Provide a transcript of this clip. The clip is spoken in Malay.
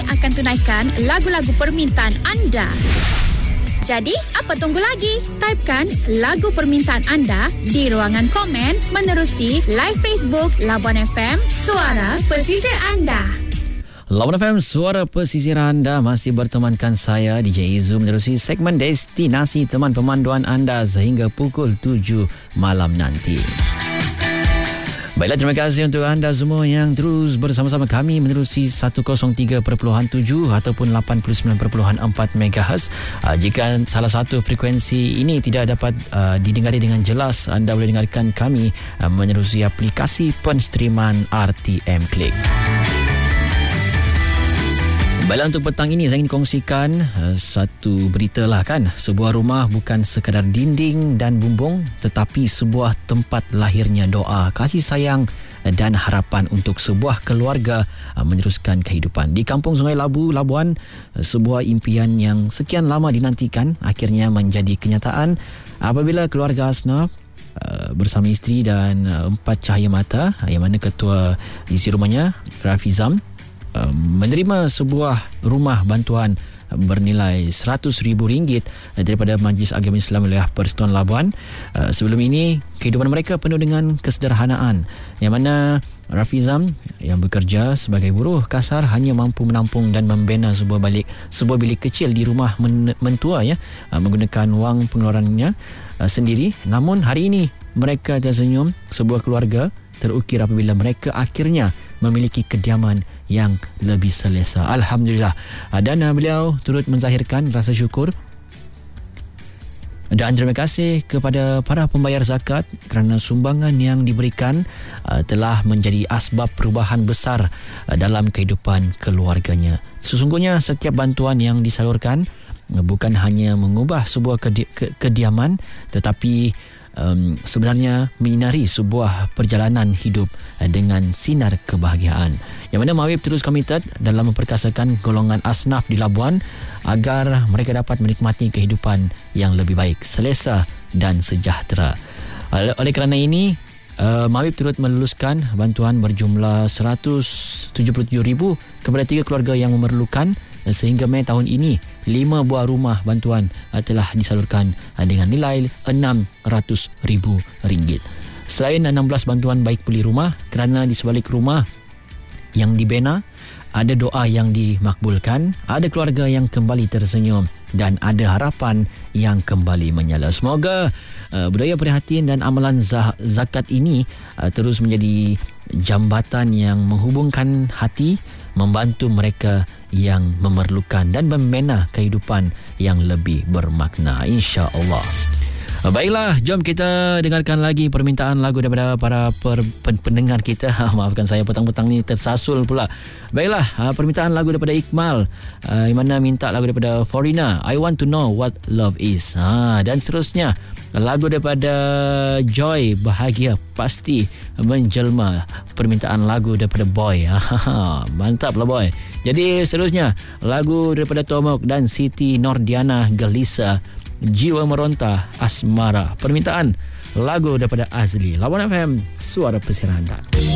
akan tunaikan lagu-lagu permintaan anda. Jadi, apa tunggu lagi? Typekan lagu permintaan anda di ruangan komen menerusi live Facebook Labuan FM, Suara Pesisir Anda. Labuan FM, Suara Pesisir Anda masih bertemankan saya DJ Izu menerusi segmen destinasi teman pemanduan anda sehingga pukul 7 malam nanti. Baiklah, terima kasih untuk anda semua yang terus bersama-sama kami menerusi 103.7 ataupun 89.4 MHz. Jika salah satu frekuensi ini tidak dapat didengari dengan jelas, anda boleh dengarkan kami menerusi aplikasi penstreaman RTM Klik. Baiklah, untuk petang ini saya ingin kongsikan satu berita lah kan. Sebuah rumah bukan sekadar dinding dan bumbung, tetapi sebuah tempat lahirnya doa, kasih sayang dan harapan untuk sebuah keluarga meneruskan kehidupan. Di Kampung Sungai Labu, Labuan, sebuah impian yang sekian lama dinantikan akhirnya menjadi kenyataan apabila keluarga Asnaf bersama isteri dan 4 cahaya mata, yang mana ketua isi rumahnya Rafizam menerima sebuah rumah bantuan bernilai RM100,000 daripada Majlis Agama Islam Wilayah Persekutuan Labuan. Sebelum ini, kehidupan mereka penuh dengan kesederhanaan, yang mana Rafizam yang bekerja sebagai buruh kasar hanya mampu menampung dan membina sebuah bilik kecil di rumah mentua menggunakan wang pengeluarannya sendiri. Namun hari ini mereka tersenyum, sebuah keluarga terukir apabila mereka akhirnya memiliki kediaman yang lebih selesa. Alhamdulillah. Dan beliau turut menzahirkan rasa syukur dan terima kasih kepada para pembayar zakat kerana sumbangan yang diberikan telah menjadi asbab perubahan besar dalam kehidupan keluarganya. Sesungguhnya setiap bantuan yang disalurkan bukan hanya mengubah sebuah kediaman, tetapi sebenarnya menyinari sebuah perjalanan hidup dengan sinar kebahagiaan, yang mana Mawib terus komited dalam memperkasakan golongan asnaf di Labuan agar mereka dapat menikmati kehidupan yang lebih baik, selesa dan sejahtera. Oleh kerana ini, Mawib turut meluluskan bantuan berjumlah RM177,000 kepada 3 keluarga yang memerlukan. Sehingga Mei tahun ini, 5 buah rumah bantuan telah disalurkan dengan nilai RM600,000. Selain 16 bantuan baik puli rumah, kerana di sebalik rumah yang dibina ada doa yang dimakbulkan, ada keluarga yang kembali tersenyum dan ada harapan yang kembali menyala. Semoga budaya prihatin dan amalan zakat ini terus menjadi jambatan yang menghubungkan hati, membantu mereka yang memerlukan dan membina kehidupan yang lebih bermakna, insya-Allah. Baiklah, jom kita dengarkan lagi permintaan lagu daripada para pendengar kita. Maafkan saya, petang-petang ni tersasul pula. Baiklah, permintaan lagu daripada Iqmal, yang mana minta lagu daripada Forina, I Want to Know What Love Is. Dan seterusnya, lagu daripada Joy, Bahagia Pasti Menjelma. Permintaan lagu daripada Boy. Mantap lah Boy. Jadi seterusnya, lagu daripada Tomok dan Siti Nordiana, Gelisah, Jiwa Meronta Asmara. Permintaan lagu daripada Azli. Labuan FM, Suara Pesisir Anda.